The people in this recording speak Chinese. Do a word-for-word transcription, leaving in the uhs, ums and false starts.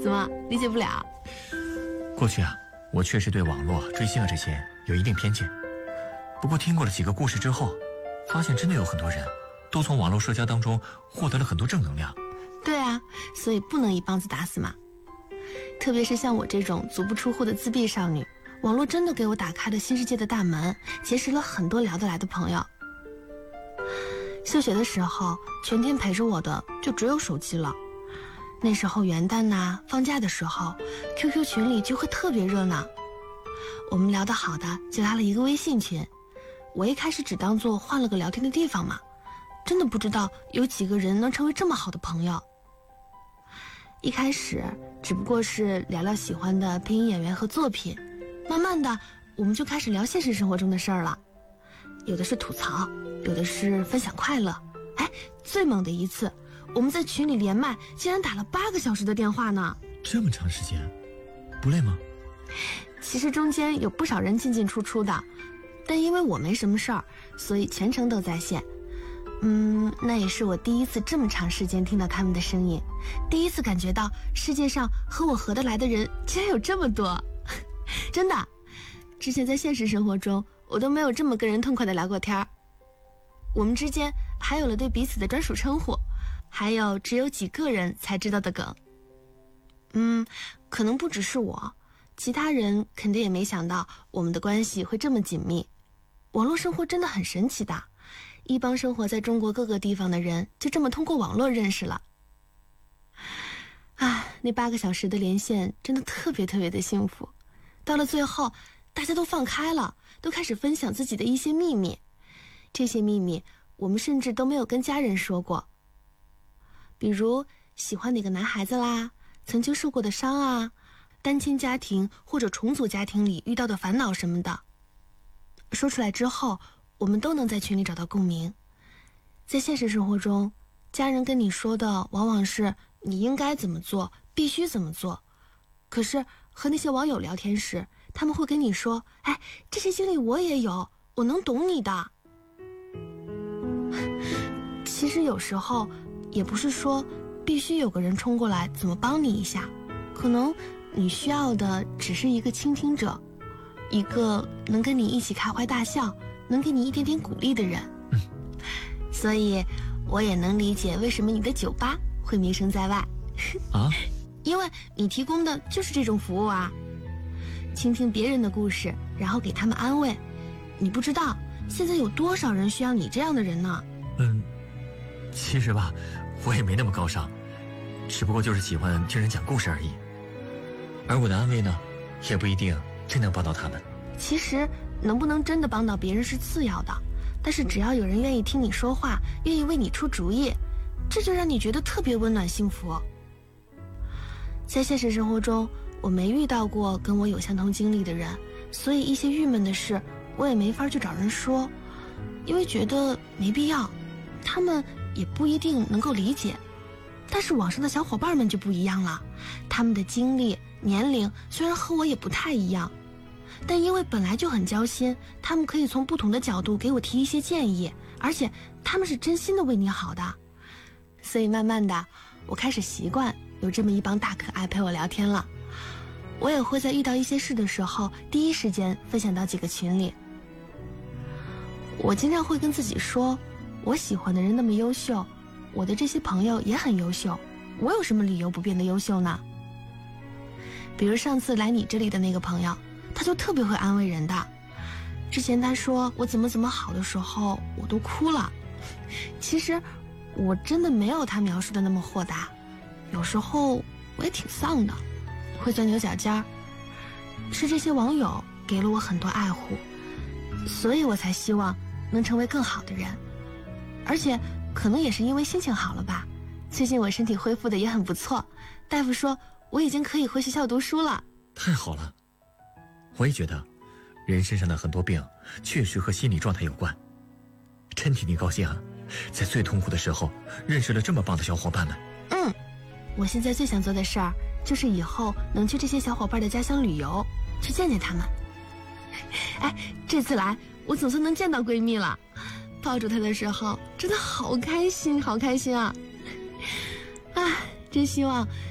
怎么理解不了？ 过去啊，我确实对网络追星啊这些有一定偏见，不过听过了几个故事之后，发现真的有很多人都从网络社交当中获得了很多正能量。 对啊，所以不能一棒子打死嘛。特别是像我这种足不出户的自闭少女，网络真的给我打开了新世界的大门，结识了很多聊得来的朋友。休学的时候，全天陪着我的就只有手机了。那时候元旦呐、啊、放假的时候 Q Q 群里就会特别热闹，我们聊得好的就拉了一个微信群。我一开始只当做换了个聊天的地方嘛，真的不知道有几个人能成为这么好的朋友。一开始只不过是聊聊喜欢的配音演员和作品，慢慢的我们就开始聊现实生活中的事儿了，有的是吐槽，有的是分享快乐。哎，最猛的一次，我们在群里连麦竟然打了八个小时的电话呢。 这么长时间不累吗？ 其实中间有不少人进进出出的，但因为我没什么事儿，所以全程都在线。嗯，那也是我第一次这么长时间听到他们的声音，第一次感觉到世界上和我合得来的人竟然有这么多。真的，之前在现实生活中我都没有这么跟人痛快的聊过天。我们之间还有了对彼此的专属称呼，还有只有几个人才知道的梗。嗯，可能不只是我，其他人肯定也没想到我们的关系会这么紧密。网络生活真的很神奇的，一帮生活在中国各个地方的人就这么通过网络认识了。啊，那八个小时的连线真的特别特别的幸福。到了最后，大家都放开了，都开始分享自己的一些秘密。这些秘密我们甚至都没有跟家人说过，比如喜欢哪个男孩子啦，曾经受过的伤啊，单亲家庭或者重组家庭里遇到的烦恼什么的。说出来之后，我们都能在群里找到共鸣。在现实生活中，家人跟你说的往往是你应该怎么做，必须怎么做。可是和那些网友聊天时，他们会跟你说，哎，这些经历我也有，我能懂你的。其实有时候也不是说必须有个人冲过来怎么帮你一下，可能你需要的只是一个倾听者，一个能跟你一起开怀大笑，能给你一点点鼓励的人。 嗯， 所以我也能理解为什么你的酒吧会名声在外啊， 因为你提供的就是这种服务啊，倾听别人的故事，然后给他们安慰。你不知道现在有多少人需要你这样的人呢？ 嗯，其实吧，我也没那么高尚，只不过就是喜欢听人讲故事而已。而我的安慰呢，也不一定真能帮到他们。 其实能不能真的帮到别人是次要的，但是只要有人愿意听你说话，愿意为你出主意，这就让你觉得特别温暖幸福。在现实生活中，我没遇到过跟我有相同经历的人，所以一些郁闷的事我也没法去找人说，因为觉得没必要，他们也不一定能够理解。但是网上的小伙伴们就不一样了，他们的经历年龄虽然和我也不太一样，但因为本来就很交心，他们可以从不同的角度给我提一些建议，而且他们是真心的为你好的。所以慢慢的我开始习惯有这么一帮大可爱陪我聊天了。我也会在遇到一些事的时候第一时间分享到几个群里。我经常会跟自己说，我喜欢的人那么优秀，我的这些朋友也很优秀，我有什么理由不变得优秀呢？比如上次来你这里的那个朋友，他就特别会安慰人的。之前他说我怎么怎么好的时候，我都哭了。其实我真的没有他描述的那么豁达，有时候我也挺丧的，会钻牛角尖儿。是这些网友给了我很多爱护，所以我才希望能成为更好的人。而且可能也是因为心情好了吧，最近我身体恢复的也很不错，大夫说我已经可以回学校读书了。 太好了，我也觉得人身上的很多病确实和心理状态有关，真替你高兴啊，在最痛苦的时候认识了这么棒的小伙伴们。 嗯，我现在最想做的事儿就是以后能去这些小伙伴的家乡旅游，去见见他们。哎，这次来我总算能见到闺蜜了，抱住她的时候真的好开心好开心啊！啊，真希望